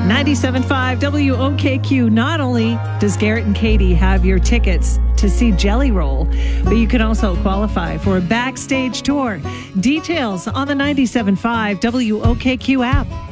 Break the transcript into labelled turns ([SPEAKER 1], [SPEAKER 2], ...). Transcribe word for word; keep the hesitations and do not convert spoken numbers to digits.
[SPEAKER 1] ninety-seven point five W O K Q. Not only does Garrett and Katie have your tickets to see Jelly Roll, but you can also qualify for a backstage tour. Details on the ninety-seven point five W O K Q app.